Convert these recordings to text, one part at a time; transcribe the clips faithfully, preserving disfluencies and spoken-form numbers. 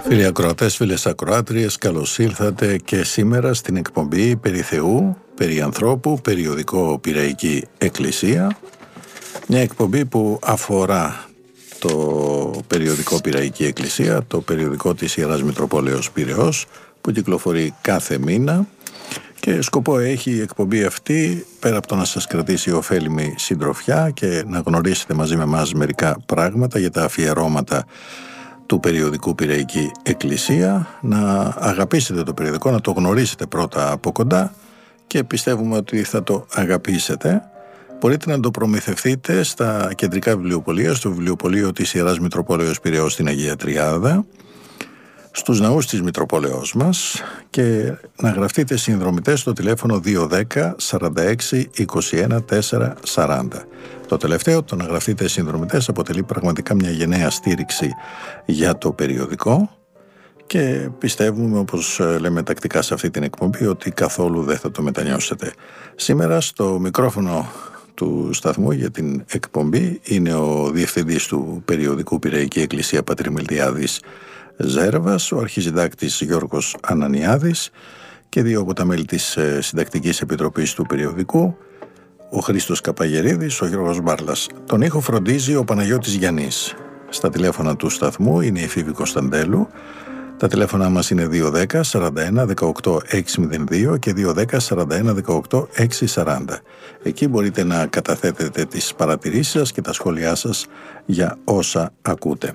Φίλοι ακροατές, φίλες ακροάτριες, καλώς ήλθατε και σήμερα στην εκπομπή «Περί Θεού, περί ανθρώπου», περιοδικό Πειραϊκή Εκκλησία. Μια εκπομπή που αφορά το περιοδικό Πειραϊκή Εκκλησία, το περιοδικό της Ιεράς Μητροπόλεως Πειραιώς, που κυκλοφορεί κάθε μήνα και σκοπό έχει η εκπομπή αυτή, πέρα από το να σας κρατήσει ωφέλιμη συντροφιά και να γνωρίσετε μαζί με εμάς μερικά πράγματα για τα αφιερώματα του περιοδικού Πειραϊκή Εκκλησία, να αγαπήσετε το περιοδικό, να το γνωρίσετε πρώτα από κοντά και πιστεύουμε ότι θα το αγαπήσετε. Μπορείτε να το προμηθευτείτε στα κεντρικά βιβλιοπωλεία, στο βιβλιοπωλείο της Ιεράς Μητροπόλεως Πειραιώς στην Αγία Τριάδα, στους ναούς της Μητροπόλεως μας, και να γραφτείτε συνδρομητές στο τηλέφωνο δύο ένα μηδέν σαράντα έξι είκοσι ένα τετρακόσια σαράντα. Το τελευταίο, το να γραφτείτε συνδρομητές, αποτελεί πραγματικά μια γενναία στήριξη για το περιοδικό και πιστεύουμε, όπως λέμε τακτικά σε αυτή την εκπομπή, ότι καθόλου δεν θα το μετανιώσετε. Σήμερα στο μικρόφωνο του σταθμού για την εκπομπή είναι ο διευθυντής του περιοδικού Πειραϊκή Εκκλησία Πατήρ Μιλτιάδης Ζέρβας, ο αρχισυντάκτης Γιώργος Ανανιάδης και δύο από τα μέλη της Συντακτικής Επιτροπής του περιοδικού, ο Χρήστος Καπαγερίδης, ο Γιώργος Μπάρλας. Τον ήχο φροντίζει ο Παναγιώτης Γιαννής. Στα τηλέφωνα του σταθμού είναι η Φίβη Κωνσταντέλου. Τα τηλέφωνα μας είναι δύο ένα μηδέν σαράντα ένα δεκαοκτώ έξι μηδέν δύο και δύο ένα μηδέν σαράντα ένα δεκαοκτώ έξι σαράντα. Εκεί μπορείτε να καταθέτετε τις παρατηρήσεις σας και τα σχόλιά σας για όσα ακούτε.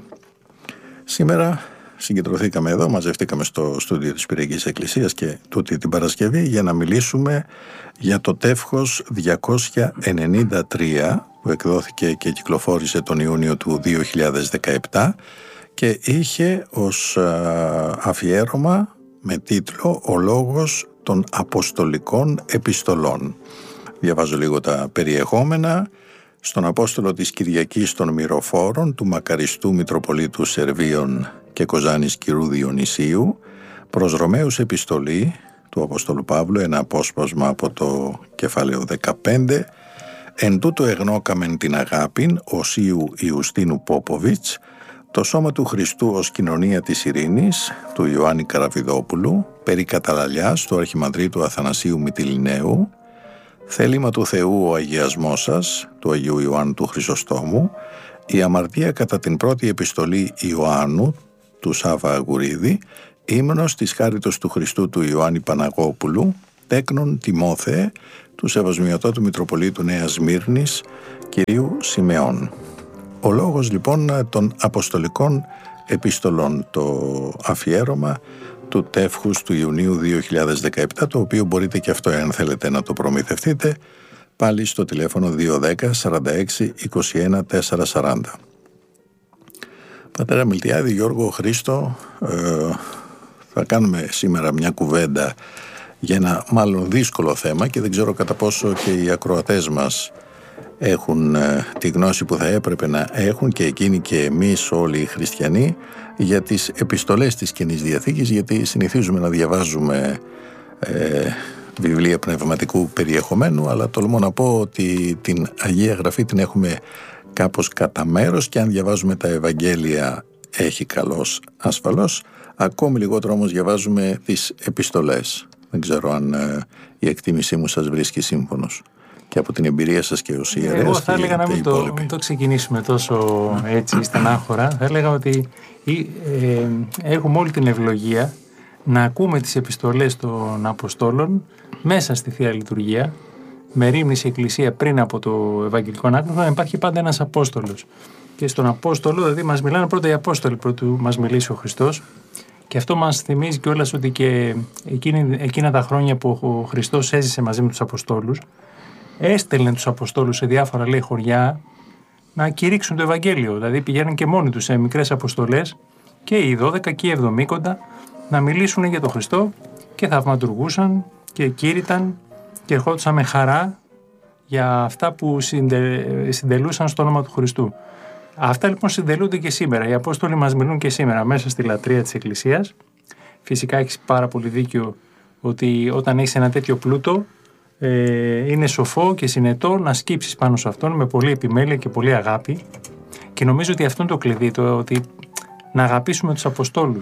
Σήμερα συγκεντρωθήκαμε εδώ, μαζευτήκαμε στο στούντιο της Πειραϊκής Εκκλησίας και τούτη την Παρασκευή για να μιλήσουμε για το τεύχος διακόσια ενενήντα τρία που εκδόθηκε και κυκλοφόρησε τον Ιούνιο του δύο χιλιάδες δεκαεπτά και είχε ως αφιέρωμα με τίτλο «Ο λόγος των Αποστολικών Επιστολών». Διαβάζω λίγο τα περιεχόμενα. Στον Απόστολο της Κυριακής των Μυροφόρων, του μακαριστού Μητροπολίτου Σερβίων και Κοζάνης Κυρού Διονυσίου, προς Ρωμαίους επιστολή του Απόστολου Παύλου, ένα απόσπασμα από το κεφάλαιο δεκαπέντε. «Εν τούτο εγνώκαμεν την αγάπην Οσίου Ιουστίνου Πόποβιτς, το σώμα του Χριστού ως κοινωνία της ειρήνης» του Ιωάννη Καραβιδόπουλου, περί καταλαλιάς του Αρχιμανδρίτου Αθανασίου Μυτιληναίου, «Θέλημα του Θεού ο αγιασμός σας» του Αγίου Ιωάννου του Χρυσοστόμου, «Η αμαρτία κατά την πρώτη επιστολή Ιωάννου» του Σάβα Αγουρίδη, «Ύμνος της χάριτος του Χριστού» του Ιωάννη Παναγόπουλου, «Τέκνον Τιμόθεε» του Σεβασμιωτότου Μητροπολίτου Νέας Σμύρνης κυρίου Σιμεών. Ο λόγος λοιπόν των Αποστολικών Επιστολών, το αφιέρωμα του τεύχους του Ιουνίου δύο χιλιάδες δεκαεπτά, το οποίο μπορείτε και αυτό, αν θέλετε, να το προμηθευτείτε, πάλι στο τηλέφωνο δύο ένα μηδέν σαράντα έξι είκοσι ένα τετρακόσια σαράντα. Πατέρα Μιλτιάδη, Γιώργο, Χρήστο, ε, θα κάνουμε σήμερα μια κουβέντα για ένα μάλλον δύσκολο θέμα και δεν ξέρω κατά πόσο και οι ακροατές μας έχουν ε, τη γνώση που θα έπρεπε να έχουν, και εκείνοι και εμείς όλοι οι χριστιανοί, για τις επιστολές της Καινής Διαθήκης, γιατί συνηθίζουμε να διαβάζουμε ε, βιβλία πνευματικού περιεχομένου, αλλά τολμώ να πω ότι την Αγία Γραφή την έχουμε κάπως κατά μέρος, και αν διαβάζουμε τα Ευαγγέλια έχει καλώς ασφαλώς, ακόμη λιγότερο όμως διαβάζουμε τις επιστολές. Δεν ξέρω αν ε, η εκτίμησή μου σας βρίσκει σύμφωνος και από την εμπειρία σας και ως ιερέας. Εγώ θα έλεγα να μην το, μην το ξεκινήσουμε τόσο έτσι στενάχωρα. Θα έλεγα ότι ε, έχουμε όλη την ευλογία να ακούμε τις επιστολές των Αποστόλων μέσα στη Θεία Λειτουργία, με ρήμνηση Εκκλησία πριν από το Ευαγγελικό Ανάγνωσμα, να υπάρχει πάντα ένας Απόστολος. Και στον Απόστολο, δηλαδή μας μιλάνε πρώτα οι Απόστολοι, πρώτου μας μιλήσει ο Χριστός. Και αυτό μας θυμίζει κιόλας ότι και εκείνη, εκείνα τα χρόνια που ο Χριστός έζησε μαζί με τους Αποστόλους, έστελνε τους Αποστόλους σε διάφορα, λέει, χωριά να κηρύξουν το Ευαγγέλιο. Δηλαδή πηγαίνουν και μόνοι τους σε μικρές αποστολές, και οι δώδεκα και οι εβδομήκοντα, να μιλήσουν για τον Χριστό, και θαυματουργούσαν και κήρυταν και ερχόντουσαν με χαρά για αυτά που συντε, συντελούσαν στο όνομα του Χριστού. Αυτά λοιπόν συντελούνται και σήμερα. Οι Απόστολοι μας μιλούν και σήμερα μέσα στη λατρεία της Εκκλησίας. Φυσικά έχεις πάρα πολύ δίκιο ότι όταν έχεις ένα τέτοιο πλούτο, ε, είναι σοφό και συνετό να σκύψεις πάνω σε αυτόν με πολύ επιμέλεια και πολύ αγάπη, και νομίζω ότι αυτό είναι το κλειδί, το ότι να αγαπήσουμε τους Αποστόλους,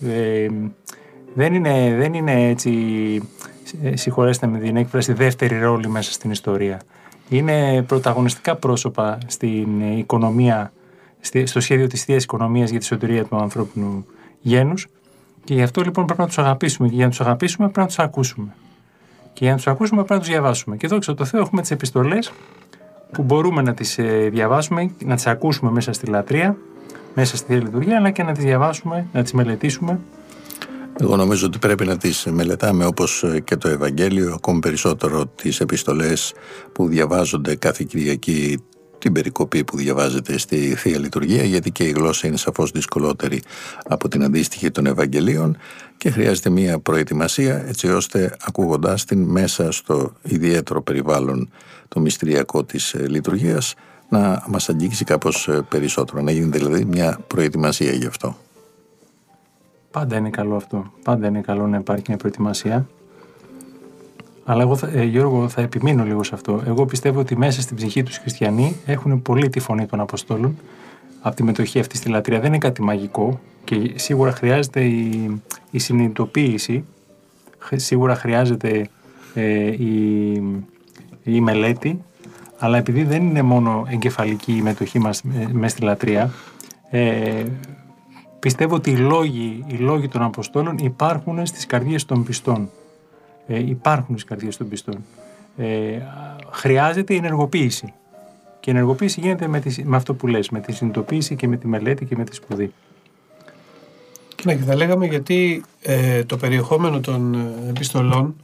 Ε, δεν, είναι, δεν είναι έτσι, συγχωρέστε με την έκφραση, δεύτερη ρόλη μέσα στην ιστορία. Είναι πρωταγωνιστικά πρόσωπα στην οικονομία, στο σχέδιο της θείας οικονομίας για τη σωτηρία του ανθρώπινου γένους, και γι' αυτό λοιπόν πρέπει να τους αγαπήσουμε, και για να τους αγαπήσουμε πρέπει να τους ακούσουμε. Και για να τους ακούσουμε πρέπει να τους διαβάσουμε. Και δόξα τω Θεώ έχουμε τις επιστολές που μπορούμε να τις διαβάσουμε, να τις ακούσουμε μέσα στη λατρεία, μέσα στη Θεία Λειτουργία, αλλά και να τις διαβάσουμε, να τις μελετήσουμε. Εγώ νομίζω ότι πρέπει να τις μελετάμε όπως και το Ευαγγέλιο, ακόμη περισσότερο τις επιστολές που διαβάζονται κάθε Κυριακή, την περικοπή που διαβάζεται στη Θεία Λειτουργία, γιατί και η γλώσσα είναι σαφώς δυσκολότερη από την αντίστοιχη των Ευαγγελίων και χρειάζεται μια προετοιμασία έτσι ώστε ακούγοντάς την μέσα στο ιδιαίτερο περιβάλλον το μυστηριακό της λειτουργίας να μας αγγίξει κάπως περισσότερο, να γίνει δηλαδή μια προετοιμασία γι' αυτό. Πάντα είναι καλό αυτό. Πάντα είναι καλό να υπάρχει μια προετοιμασία. Αλλά εγώ, θα, ε, Γιώργο, θα επιμείνω λίγο σε αυτό. Εγώ πιστεύω ότι μέσα στην ψυχή τους οι χριστιανοί έχουν πολύ τη φωνή των Αποστόλων από τη μετοχή αυτή στη λατρεία. Δεν είναι κάτι μαγικό και σίγουρα χρειάζεται η, η συνειδητοποίηση, σίγουρα χρειάζεται ε, η, η μελέτη, αλλά επειδή δεν είναι μόνο εγκεφαλική η μετοχή μας ε, μέσα στη λατρεία, ε, πιστεύω ότι οι λόγοι, οι λόγοι των Αποστόλων υπάρχουν στις καρδιές των πιστών. Ε, υπάρχουν στις καρδιές των πιστών. Ε, χρειάζεται η ενεργοποίηση. Και η ενεργοποίηση γίνεται με, τη, με αυτό που λες, με τη συνειδητοποίηση και με τη μελέτη και με τη σπουδή. Ναι, και θα λέγαμε γιατί ε, το περιεχόμενο των επιστολών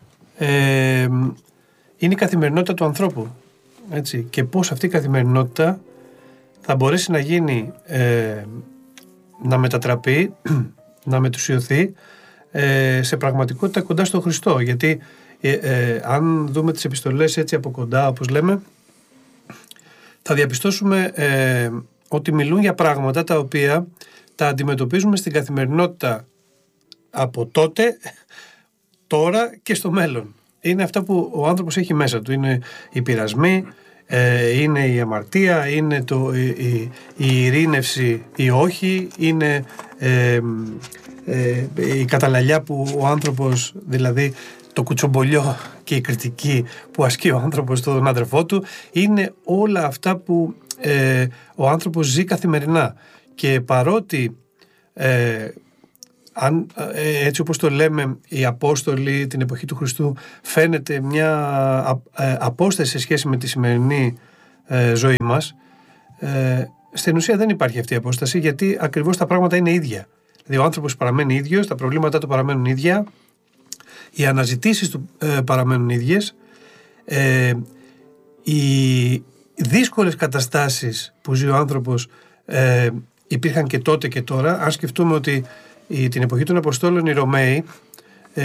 ε, είναι η καθημερινότητα του ανθρώπου. Έτσι, και πώς αυτή η καθημερινότητα θα μπορέσει να γίνει, ε, να μετατραπεί, να μετουσιωθεί ε, σε πραγματικότητα κοντά στον Χριστό. Γιατί ε, ε, αν δούμε τις επιστολές έτσι από κοντά, όπως λέμε, θα διαπιστώσουμε ε, ότι μιλούν για πράγματα τα οποία τα αντιμετωπίζουμε στην καθημερινότητα από τότε, τώρα και στο μέλλον. Είναι αυτά που ο άνθρωπος έχει μέσα του. Είναι οι πειρασμοί, ε, είναι η αμαρτία, είναι το, η, η, η ειρήνευση ή όχι, είναι ε, ε, η καταλαλιά που ο άνθρωπος, δηλαδή το κουτσομπολιό και η κριτική που ασκεί ο άνθρωπος στον άντρεφό του, είναι όλα αυτά που ε, ο άνθρωπος ζει καθημερινά. Και παρότι ε, αν, ε, έτσι όπως το λέμε οι Απόστολοι την εποχή του Χριστού φαίνεται μια ε, απόσταση σε σχέση με τη σημερινή ε, ζωή μας, ε, στην ουσία δεν υπάρχει αυτή η απόσταση, γιατί ακριβώς τα πράγματα είναι ίδια. Δηλαδή ο άνθρωπος παραμένει ίδιος, τα προβλήματά του παραμένουν ίδια, οι αναζητήσεις του ε, παραμένουν ίδιες, ε, οι δύσκολες καταστάσεις που ζει ο άνθρωπος ε, υπήρχαν και τότε και τώρα. Αν σκεφτούμε ότι η, την εποχή των Αποστόλων οι Ρωμαίοι ε,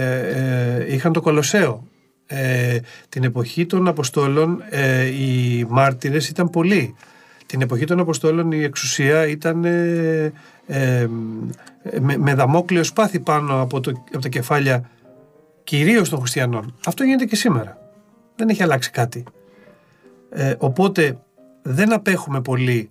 ε, είχαν το Κολοσσέο, ε, την εποχή των Αποστόλων ε, οι μάρτυρες ήταν πολλοί, την εποχή των Αποστόλων η εξουσία ήταν ε, ε, με, με δαμόκλειο σπάθη πάνω από, το, από τα κεφάλια κυρίως των χριστιανών. Αυτό γίνεται και σήμερα, δεν έχει αλλάξει κάτι. Ε, οπότε δεν απέχουμε πολύ,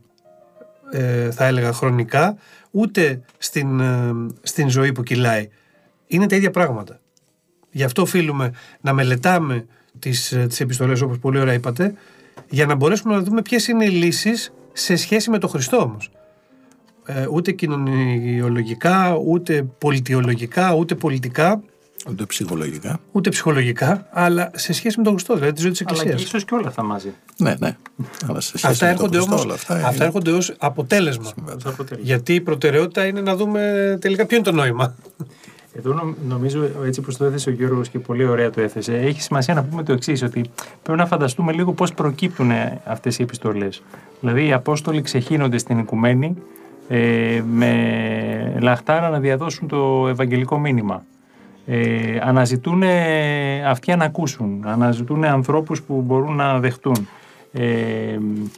ε, θα έλεγα χρονικά, ούτε στην, ε, στην ζωή που κυλάει. Είναι τα ίδια πράγματα. Γι' αυτό οφείλουμε να μελετάμε τις, τις επιστολές, όπως πολύ ωραία είπατε, για να μπορέσουμε να δούμε ποιες είναι οι λύσεις σε σχέση με τον Χριστό όμως. Ε, ούτε κοινωνιολογικά, ούτε πολιτιολογικά, ούτε πολιτικά, ούτε ψυχολογικά. Ούτε ψυχολογικά, αλλά σε σχέση με τον Χριστό, δηλαδή τη ζωή της Εκκλησίας. Αλλά και ίσως και όλα αυτά μαζί. Ναι, ναι. Αλλά σε σχέση αυτά με έρχονται τον Χριστό, όμως, όλα αυτά, αυτά είναι... έρχονται ως αποτέλεσμα. αποτέλεσμα. Γιατί η προτεραιότητα είναι να δούμε τελικά ποιο είναι το νόημα. Εδώ νομίζω, έτσι όπως το έθεσε ο Γιώργος και πολύ ωραία το έθεσε, έχει σημασία να πούμε το εξής, ότι πρέπει να φανταστούμε λίγο πώς προκύπτουν αυτές οι επιστολές. Δηλαδή οι Απόστολοι ξεχύνονται στην οικουμένη ε, με λαχτάρα να διαδώσουν το ευαγγελικό μήνυμα. Ε, αναζητούν αυτοί να ακούσουν, αναζητούν ανθρώπους που μπορούν να δεχτούν ε,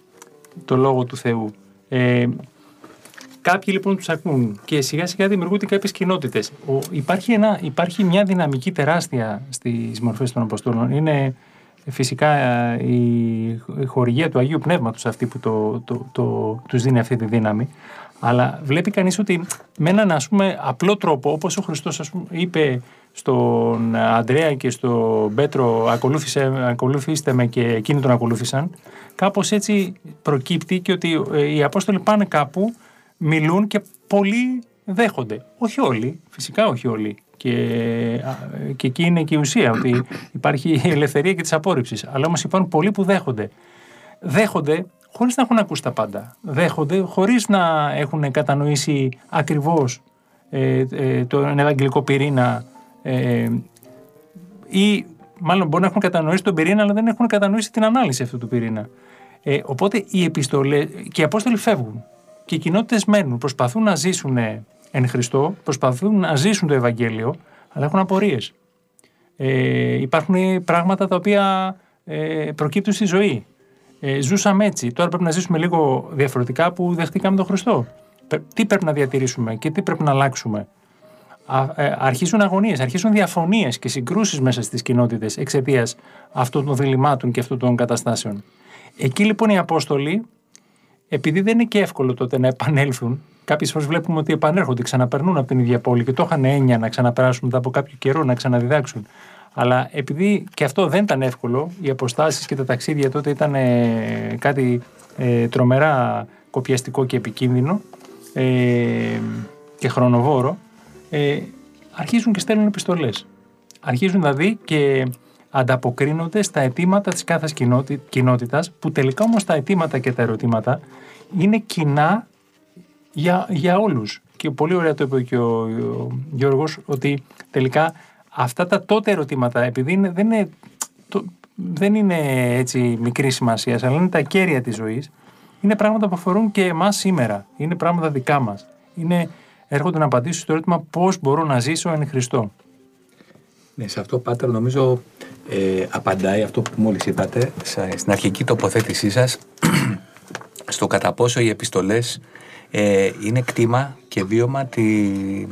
το Λόγο του Θεού. Ε, Κάποιοι λοιπόν τους ακούν και σιγά σιγά δημιουργούνται κάποιες κοινότητες. Ο, υπάρχει, ένα, υπάρχει μια δυναμική τεράστια στις μορφές των Αποστόλων. Είναι φυσικά η χορηγία του Αγίου Πνεύματος αυτή που το, το, το, τους δίνει αυτή τη δύναμη. Αλλά βλέπει κανείς ότι με έναν, ας πούμε, απλό τρόπο, όπως ο Χριστός, ας πούμε, είπε στον Ανδρέα και στον Πέτρο ακολούθηστε με, και εκείνοι τον ακολούθησαν, κάπως έτσι προκύπτει και ότι οι Απόστολοι πάνε κάπου, μιλούν και πολλοί δέχονται. Όχι όλοι, φυσικά όχι όλοι. Και, και εκεί είναι και η ουσία, ότι υπάρχει η ελευθερία και της απόρριψης. Αλλά όμως υπάρχουν πολλοί που δέχονται. Δέχονται χωρίς να έχουν ακούσει τα πάντα. Δέχονται χωρίς να έχουν κατανοήσει ακριβώς ε, ε, τον Ευαγγελικό πυρήνα ε, ή μάλλον μπορεί να έχουν κατανοήσει τον πυρήνα, αλλά δεν έχουν κατανοήσει την ανάλυση αυτού του πυρήνα. Ε, οπότε οι επιστολές και οι Απόστολοι φεύγουν και οι κοινότητες μένουν, προσπαθούν να ζήσουν εν Χριστώ, προσπαθούν να ζήσουν το Ευαγγέλιο, αλλά έχουν απορίες. Ε, υπάρχουν πράγματα τα οποία ε, προκύπτουν στη ζωή. Ε, ζούσαμε έτσι, τώρα πρέπει να ζήσουμε λίγο διαφορετικά που δεχτήκαμε τον Χριστό. Τι πρέπει να διατηρήσουμε και τι πρέπει να αλλάξουμε. Α, ε, αρχίζουν αγωνίες, αρχίζουν διαφωνίες και συγκρούσεις μέσα στις κοινότητες εξαιτίας αυτών των διλημάτων και αυτών των καταστάσεων. Εκεί λοιπόν οι Απόστολοι, επειδή δεν είναι και εύκολο τότε να επανέλθουν, κάποιες φορές βλέπουμε ότι επανέρχονται, ξαναπερνούν από την ίδια πόλη και το είχαν έννοια να ξαναπεράσουν μετά από κάποιο καιρό, να ξαναδιδάξουν. Αλλά επειδή και αυτό δεν ήταν εύκολο, οι αποστάσεις και τα ταξίδια τότε ήταν ε, κάτι ε, τρομερά κοπιαστικό και επικίνδυνο ε, και χρονοβόρο, ε, αρχίζουν και στέλνουν επιστολές. Αρχίζουν δηλαδή και ανταποκρίνονται στα αιτήματα της κάθε κοινότητας, που τελικά όμως τα αιτήματα και τα ερωτήματα είναι κοινά για, για όλους. Και πολύ ωραία το είπε και ο, ο Γιώργος, ότι τελικά αυτά τα τότε ερωτήματα, επειδή είναι, δεν, είναι, το, δεν είναι έτσι μικρή σημασία, αλλά είναι τα κέρια της ζωής, είναι πράγματα που αφορούν και εμάς σήμερα. Είναι πράγματα δικά μας. Είναι, έρχονται να απαντήσουν στο ερώτημα πώς μπορώ να ζήσω εν Χριστώ. Ναι, σε αυτό, Πάτερ, νομίζω ε, απαντάει αυτό που μόλις είπατε στην αρχική τοποθέτησή σας στο κατά πόσο οι επιστολές ε, είναι κτήμα και βίωμα τη,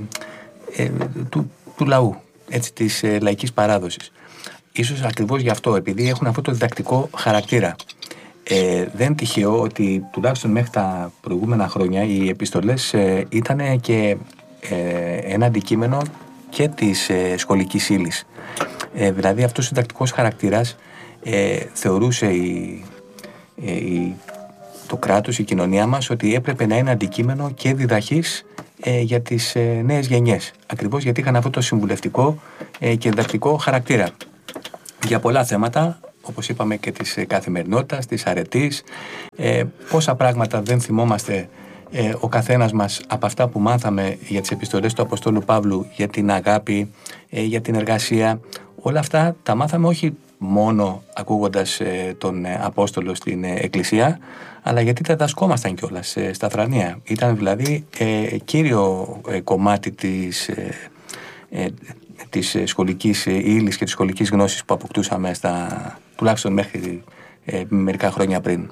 ε, του, του λαού, έτσι, της ε, λαϊκής παράδοσης. Ίσως ακριβώς γι' αυτό, επειδή έχουν αυτό το διδακτικό χαρακτήρα. Ε, δεν είναι τυχαίο ότι τουλάχιστον μέχρι τα προηγούμενα χρόνια οι επιστολές ε, ήταν και ε, ένα αντικείμενο και της ε, σχολικής ύλης. Ε, δηλαδή αυτός ο διδακτικός χαρακτήρας ε, θεωρούσε η, ε, η, το κράτος, η κοινωνία μας, ότι έπρεπε να είναι αντικείμενο και διδαχής ε, για τις ε, νέες γενιές. Ακριβώς γιατί είχαν αυτό το συμβουλευτικό ε, και διδακτικό χαρακτήρα. Για πολλά θέματα, όπως είπαμε, και της καθημερινότητας, της αρετής, ε, πόσα πράγματα δεν θυμόμαστε ε, ο καθένας μας από αυτά που μάθαμε για τις επιστολές του Αποστόλου Παύλου, για την αγάπη, ε, για την εργασία. Όλα αυτά τα μάθαμε όχι μόνο ακούγοντας ε, τον ε, Απόστολο στην ε, Εκκλησία, αλλά γιατί τα δασκόμασταν κιόλας ε, στα θρανία. Ήταν δηλαδή ε, κύριο ε, κομμάτι της, ε, ε, της σχολικής ύλης και της σχολικής γνώσης που αποκτούσαμε στα, τουλάχιστον μέχρι ε, μερικά χρόνια πριν.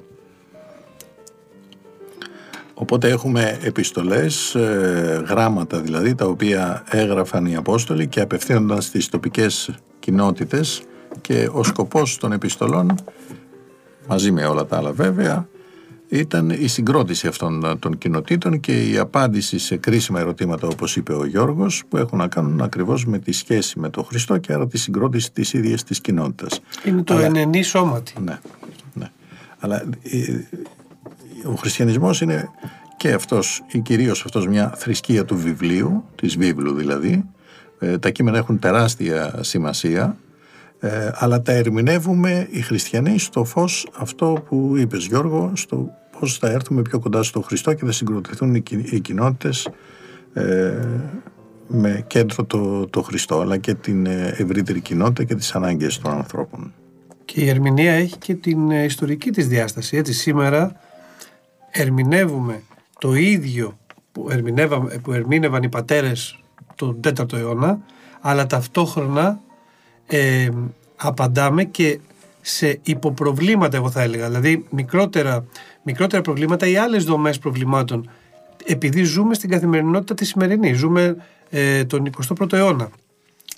Οπότε έχουμε επιστολές, ε, γράμματα δηλαδή, τα οποία έγραφαν οι Απόστολοι και απευθύνονταν στις τοπικές κοινότητες, και ο σκοπός των επιστολών, μαζί με όλα τα άλλα βέβαια, ήταν η συγκρότηση αυτών των κοινοτήτων και η απάντηση σε κρίσιμα ερωτήματα, όπως είπε ο Γιώργος, που έχουν να κάνουν ακριβώς με τη σχέση με τον Χριστό και άρα τη συγκρότηση της ίδιας της κοινότητας. Είναι το ενενή σώματι. Ναι, ναι. Αλλά ο χριστιανισμός είναι και αυτός, ή κυρίως αυτός, μια θρησκεία του βιβλίου, της βίβλου δηλαδή. Ε, τα κείμενα έχουν τεράστια σημασία, ε, αλλά τα ερμηνεύουμε οι χριστιανοί στο φως αυτό που είπες, Γιώργο, στο πώς θα έρθουμε πιο κοντά στο Χριστό και θα συγκροτηθούν οι, οι κοινότητες ε, με κέντρο το, το Χριστό, αλλά και την ευρύτερη κοινότητα και τις ανάγκες των ανθρώπων. Και η ερμηνεία έχει και την ιστορική της διάσταση. Έτσι, σήμερα ερμηνεύουμε το ίδιο που, που ερμήνευαν οι πατέρες τον τέταρτο αιώνα, αλλά ταυτόχρονα ε, απαντάμε και σε υποπροβλήματα, εγώ θα έλεγα, δηλαδή μικρότερα, μικρότερα προβλήματα ή άλλες δομές προβλημάτων, επειδή ζούμε στην καθημερινότητα τη σημερινή, ζούμε ε, τον εικοστό πρώτο αιώνα.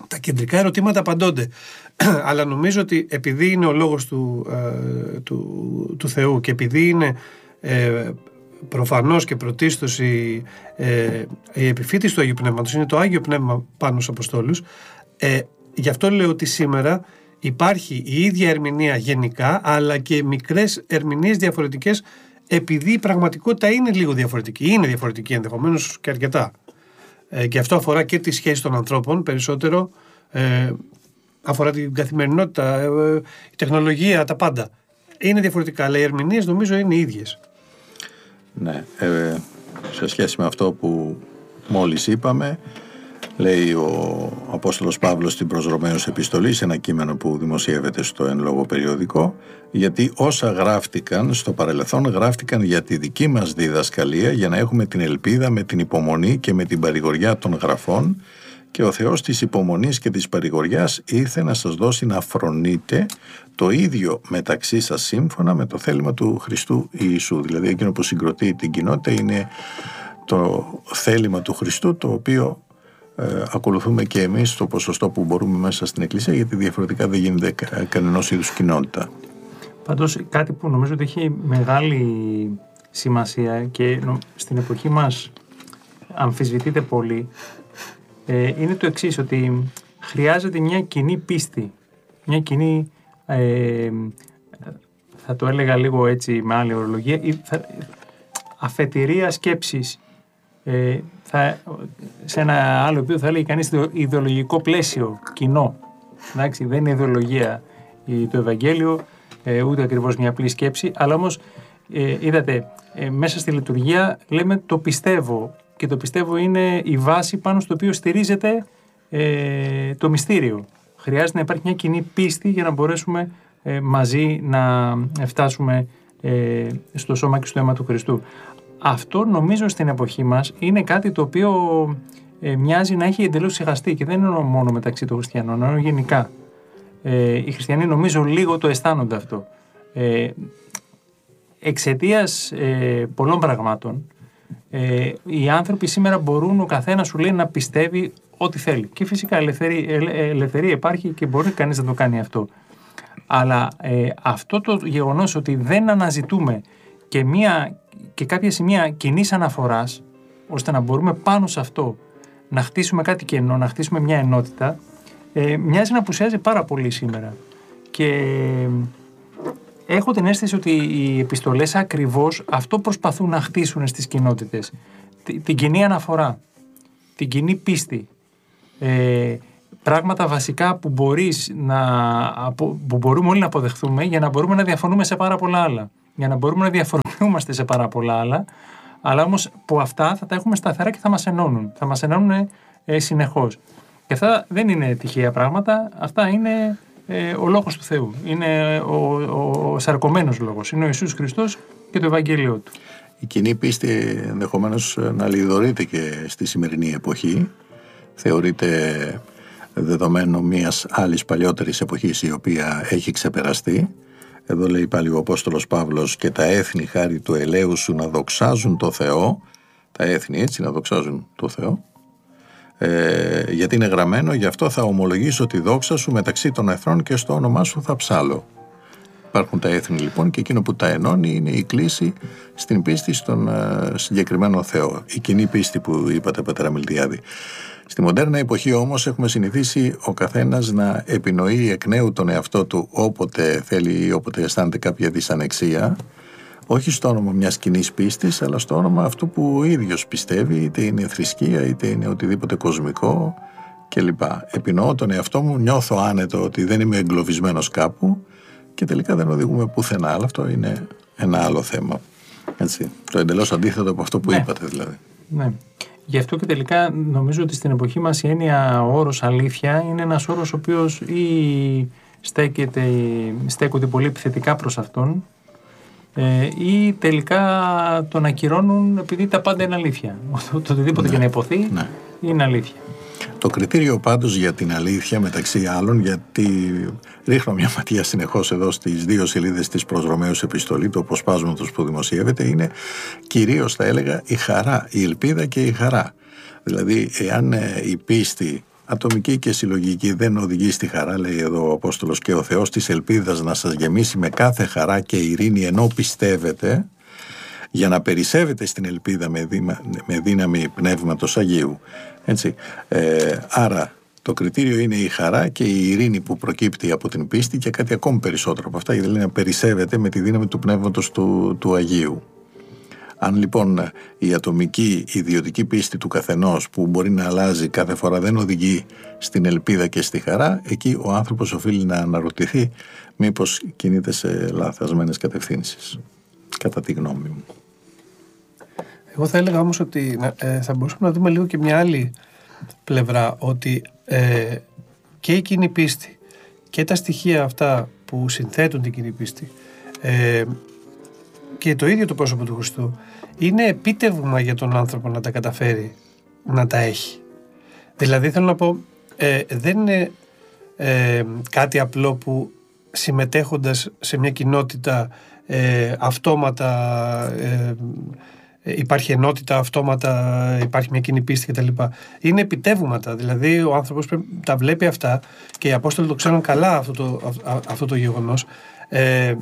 τα κεντρικά ερωτήματα απαντώνται. Αλλά νομίζω ότι επειδή είναι ο λόγος του, ε, του, του Θεού και επειδή είναι ε, προφανώς και πρωτίστως η, ε, η επιφύτηση του Αγίου Πνεύματος, είναι το Άγιο Πνεύμα πάνω στους Αποστόλους, ε, γι' αυτό λέω ότι σήμερα υπάρχει η ίδια ερμηνεία γενικά, αλλά και μικρές ερμηνείες διαφορετικές, επειδή η πραγματικότητα είναι λίγο διαφορετική. Είναι διαφορετική ενδεχομένως και αρκετά. Ε, και αυτό αφορά και τις σχέσεις των ανθρώπων περισσότερο, ε, αφορά την καθημερινότητα, ε, η τεχνολογία, τα πάντα. Είναι διαφορετικά, αλλά οι ερμηνείες νομίζω είναι οι ίδιες. Ναι, ε, σε σχέση με αυτό που μόλις είπαμε, λέει ο Απόστολος Παύλος στην προς Ρωμαίους επιστολή, σε ένα κείμενο που δημοσιεύεται στο εν λόγω περιοδικό, γιατί όσα γράφτηκαν στο παρελθόν γράφτηκαν για τη δική μας διδασκαλία, για να έχουμε την ελπίδα με την υπομονή και με την παρηγοριά των γραφών, και ο Θεός της υπομονής και της παρηγοριάς ήρθε να σας δώσει να φρονείτε το ίδιο μεταξύ σας σύμφωνα με το θέλημα του Χριστού Ιησού. Δηλαδή εκείνο που συγκροτεί την κοινότητα είναι το θέλημα του Χριστού, το οποίο ε, ακολουθούμε και εμείς στο ποσοστό που μπορούμε μέσα στην Εκκλησία, γιατί διαφορετικά δεν γίνεται κα, κανενός είδους κοινότητα. Πάντως κάτι που νομίζω ότι έχει μεγάλη σημασία και στην εποχή μας αμφισβητείται πολύ, ε, είναι το εξής, ότι χρειάζεται μια κοινή πίστη, μια κοινή, ε, θα το έλεγα λίγο έτσι με άλλη ορολογία, αφετηρία σκέψης. Ε, θα, σε ένα άλλο επίπεδο θα έλεγε κανείς το ιδεολογικό πλαίσιο κοινό. Εντάξει, δεν είναι ιδεολογία το Ευαγγέλιο, ε, ούτε ακριβώς μια απλή σκέψη, αλλά όμως ε, είδατε, ε, μέσα στη λειτουργία λέμε το πιστεύω, και το πιστεύω είναι η βάση πάνω στο οποίο στηρίζεται ε, το μυστήριο. Χρειάζεται να υπάρχει μια κοινή πίστη για να μπορέσουμε ε, μαζί να φτάσουμε ε, στο σώμα και στο αίμα του Χριστού. Αυτό νομίζω στην εποχή μας είναι κάτι το οποίο ε, μοιάζει να έχει εντελώς ξεχαστεί, και δεν είναι μόνο μεταξύ των χριστιανών, αλλά γενικά. Ε, οι χριστιανοί νομίζω λίγο το αισθάνονται αυτό. Ε, εξαιτίας ε, πολλών πραγμάτων, ε, οι άνθρωποι σήμερα μπορούν ο καθένας, σου λέει, να πιστεύει ό,τι θέλει. Και φυσικά ελευθερία, ελευθερία υπάρχει και μπορεί κανείς να το κάνει αυτό. Αλλά ε, αυτό το γεγονός ότι δεν αναζητούμε και, μια, και κάποια σημεία κοινής αναφοράς, ώστε να μπορούμε πάνω σε αυτό να χτίσουμε κάτι κενό, να χτίσουμε μια ενότητα, ε, μοιάζει να απουσιάζει πάρα πολύ σήμερα. Και έχω την αίσθηση ότι οι επιστολές ακριβώς αυτό προσπαθούν να χτίσουν στις κοινότητες. Την κοινή αναφορά, την κοινή πίστη, ε, πράγματα βασικά που, μπορείς να, που μπορούμε όλοι να αποδεχθούμε, για να μπορούμε να διαφωνούμε σε πάρα πολλά άλλα. Για να μπορούμε να διαφοροποιούμαστε σε πάρα πολλά άλλα, αλλά όμως που αυτά θα τα έχουμε σταθερά και θα μας ενώνουν. Θα μας ενώνουν ε, συνεχώς. Και αυτά δεν είναι τυχαία πράγματα, αυτά είναι ε, ο λόγος του Θεού. Είναι ο, ο, ο σαρκωμένος λόγος. Είναι ο Ιησούς Χριστός και το Ευαγγέλιο του. Η κοινή πίστη ενδεχομένως να λιδωρείται και στη σημερινή εποχή. Θεωρείται δεδομένο μιας άλλης παλιότερης εποχής, η οποία έχει ξεπεραστεί. Εδώ λέει πάλι ο Απόστολος Παύλος, και τα έθνη χάρη του ελέους σου να δοξάζουν το Θεό. Τα έθνη έτσι να δοξάζουν το Θεό. Ε, γιατί είναι γραμμένο, γι' αυτό θα ομολογήσω τη δόξα σου μεταξύ των εθνών και στο όνομά σου θα ψάλω. Υπάρχουν τα έθνη λοιπόν, και εκείνο που τα ενώνει είναι η κλίση στην πίστη στον uh, συγκεκριμένο Θεό. Η κοινή πίστη που είπατε, πατέρα Μιλτιάδη. Στη μοντέρνα εποχή όμως έχουμε συνηθίσει ο καθένας να επινοεί εκ νέου τον εαυτό του όποτε θέλει ή όποτε αισθάνεται κάποια δυσανεξία, όχι στο όνομα μιας κοινής πίστης, αλλά στο όνομα αυτού που ο ίδιος πιστεύει, είτε είναι θρησκεία, είτε είναι οτιδήποτε κοσμικό κλπ. Επινοώ τον εαυτό μου, νιώθω άνετο ότι δεν είμαι εγκλωβισμένος κάπου και τελικά δεν οδηγούμε πουθενά. Αλλά αυτό είναι ένα άλλο θέμα. Έτσι. Το εντελώς αντίθετο από αυτό που ναι. είπατε δηλαδή. Ναι. Γι' αυτό και τελικά νομίζω ότι στην εποχή μας η έννοια, ο όρος αλήθεια είναι ένας όρος ο οποίος ή στέκεται, στέκονται πολύ επιθετικά προς αυτόν, ε, ή τελικά τον ακυρώνουν επειδή τα πάντα είναι αλήθεια. Το, το οτιδήποτε ναι. και να υποθεί ναι. είναι αλήθεια. Το κριτήριο πάντως για την αλήθεια, μεταξύ άλλων, γιατί ρίχνω μια ματιά συνεχώς εδώ στις δύο σελίδες της προς Ρωμαίους επιστολή, το αποσπάσματος που δημοσιεύεται, είναι κυρίως, θα έλεγα, η χαρά, η ελπίδα και η χαρά. Δηλαδή, εάν η πίστη ατομική και συλλογική δεν οδηγεί στη χαρά, λέει εδώ ο Απόστολος, και ο Θεός της ελπίδας να σας γεμίσει με κάθε χαρά και ειρήνη ενώ πιστεύετε, για να περισσεύετε στην ελπίδα με, δήμα, με δύναμη Πνεύματος Αγίου. Έτσι. Ε, άρα το κριτήριο είναι η χαρά και η ειρήνη που προκύπτει από την πίστη και κάτι ακόμη περισσότερο από αυτά, δηλαδή να περισσεύετε με τη δύναμη του Πνεύματος του, του Αγίου. Αν λοιπόν η ατομική ιδιωτική πίστη του καθενός, που μπορεί να αλλάζει κάθε φορά, δεν οδηγεί στην ελπίδα και στη χαρά, εκεί ο άνθρωπος οφείλει να αναρωτηθεί μήπως κινείται σε λαθασμένες κατευθύνσεις, κατά τη γνώμη μου. Εγώ θα έλεγα όμως ότι ε, θα μπορούσαμε να δούμε λίγο και μια άλλη πλευρά, ότι ε, και η κοινή πίστη και τα στοιχεία αυτά που συνθέτουν την κοινή πίστη ε, και το ίδιο το πρόσωπο του Χριστού είναι επίτευγμα για τον άνθρωπο να τα καταφέρει, να τα έχει. Δηλαδή θέλω να πω, ε, δεν είναι ε, κάτι απλό που συμμετέχοντας σε μια κοινότητα ε, αυτόματα ε, υπάρχει ενότητα, αυτόματα υπάρχει μια κοινή πίστη κτλ. Είναι επιτεύγματα. Δηλαδή ο άνθρωπος πρέπει, τα βλέπει αυτά, και οι Απόστολοι το ξέρουν καλά αυτό το, α, αυτό το γεγονός. Ε,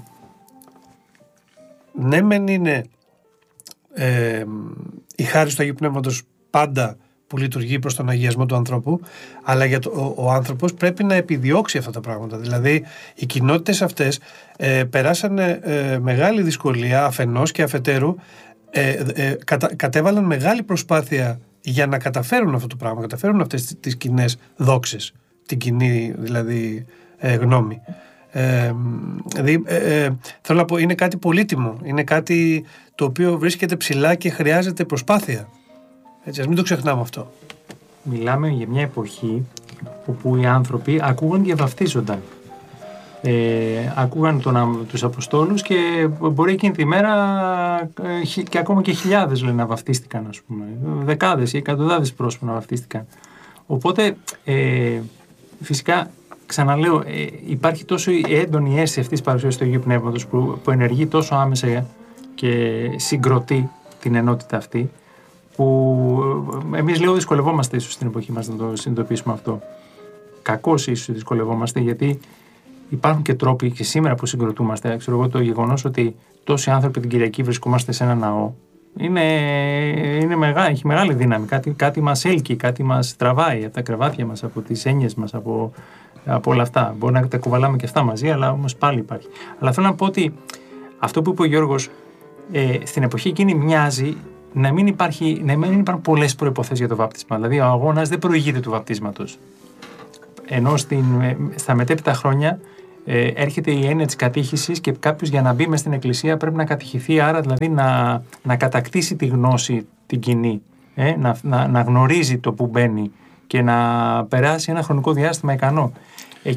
ναι μεν είναι ε, η χάρις του Αγίου Πνεύματος πάντα που λειτουργεί προς τον αγιασμό του ανθρώπου, αλλά για το, ο, ο άνθρωπος πρέπει να επιδιώξει αυτά τα πράγματα. Δηλαδή οι κοινότητες αυτές ε, περάσανε ε, μεγάλη δυσκολία αφενός, και αφετέρου ε, ε, κατα, κατέβαλαν μεγάλη προσπάθεια για να καταφέρουν αυτό το πράγμα, καταφέρουν αυτές τις κοινές δόξες, την κοινή δηλαδή ε, γνώμη. Ε, δηλαδή ε, ε, θέλω να πω, είναι κάτι πολύτιμο, είναι κάτι το οποίο βρίσκεται ψηλά και χρειάζεται προσπάθεια. Έτσι, ας μην το ξεχνάμε αυτό. Μιλάμε για μια εποχή όπου οι άνθρωποι ακούγαν και βαφτίζονταν. Ε, ακούγαν τον, τους Αποστόλους και μπορεί εκείνη τη μέρα ε, και ακόμα και χιλιάδες λένε, να βαφτίστηκαν, ας πούμε. Δεκάδες ή εκατοντάδες πρόσωπα να βαφτίστηκαν. Οπότε ε, φυσικά ξαναλέω, ε, υπάρχει τόσο έντονη αίσθηση αυτής της παρουσίας του Αγίου Πνεύματος που, που ενεργεί τόσο άμεσα και συγκροτεί την ενότητα αυτή, που εμείς λίγο δυσκολευόμαστε ίσως στην εποχή μας να το συνειδητοποιήσουμε αυτό. Κακώς ίσως δυσκολευόμαστε, γιατί υπάρχουν και τρόποι και σήμερα που συγκροτούμαστε. Ξέρω εγώ, το γεγονός ότι τόσοι άνθρωποι την Κυριακή βρισκόμαστε σε ένα ναό είναι, είναι μεγά, έχει μεγάλη δύναμη. Κάτι, κάτι μας έλκει, κάτι μας τραβάει από τα κρεβάτια μας, από τις έννοιες μας, από, από όλα αυτά. Μπορεί να τα κουβαλάμε και αυτά μαζί, αλλά όμως πάλι υπάρχει. Αλλά θέλω να πω ότι αυτό που είπε ο Γιώργος, ε, στην εποχή εκείνη μοιάζει να μην, υπάρχει, να μην υπάρχουν πολλές προϋποθέσεις για το βάπτισμα. Δηλαδή ο αγώνας δεν προηγείται του βαπτίσματος. Ενώ στην, στα μετέπειτα χρόνια ε, έρχεται η έννοια της κατήχησης, και κάποιος για να μπει μες στην εκκλησία πρέπει να κατηχηθεί, άρα δηλαδή να, να κατακτήσει τη γνώση την κοινή, ε, να, να, να γνωρίζει το που μπαίνει και να περάσει ένα χρονικό διάστημα ικανό.